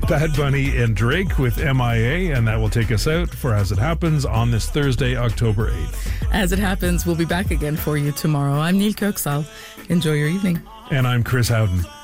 Bad Bunny and Drake with MIA, and that will take us out for As It Happens on this Thursday, October 8th. As It Happens, we'll be back again for you tomorrow. I'm Neil Kirksall. Enjoy your evening. And I'm Chris Howden.